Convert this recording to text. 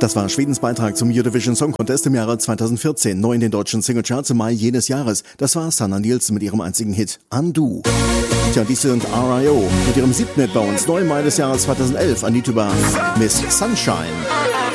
Das war Schwedens Beitrag zum Eurovision Song Contest im Jahre 2014, neu in den deutschen Singlecharts im Mai jenes Jahres. Das war Sanna Nielsen mit ihrem einzigen Hit Undo. Tja, die sind R.I.O. mit ihrem 7. Hit bei uns, neu im Mai des Jahres 2011, Anita Miss Sunshine.